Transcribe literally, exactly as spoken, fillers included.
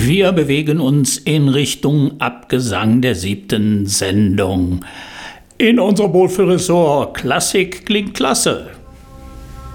Wir bewegen uns in Richtung Abgesang der siebten Sendung. In unserem Wohlfühlressort Klassik klingt klasse